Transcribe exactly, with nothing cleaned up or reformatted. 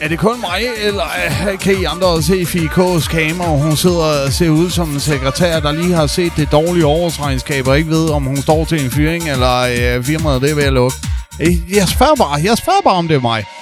Er det kun mig, eller øh, kan I andre også se Fie K's kamera? Hun sidder og ser ud som en sekretær, der lige har set det dårlige årsregnskab, og ikke ved, om hun står til en fyring, eller øh, firmaet det er ved at lukke. Jeg spørger bare, jeg spørger bare, om det er mig.